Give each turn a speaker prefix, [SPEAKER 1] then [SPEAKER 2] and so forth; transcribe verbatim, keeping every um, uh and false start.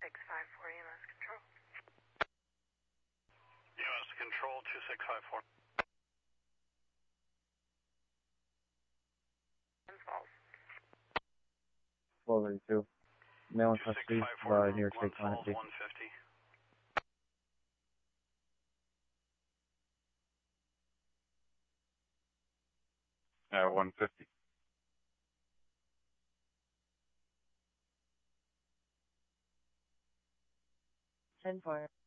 [SPEAKER 1] six five four E M S Control.
[SPEAKER 2] E M S Control two six five four.
[SPEAKER 1] Installs.
[SPEAKER 3] twelve eighty-two. Male in custody by New York State Client.
[SPEAKER 2] one fifty.
[SPEAKER 4] Yeah, one fifty.
[SPEAKER 1] ten four.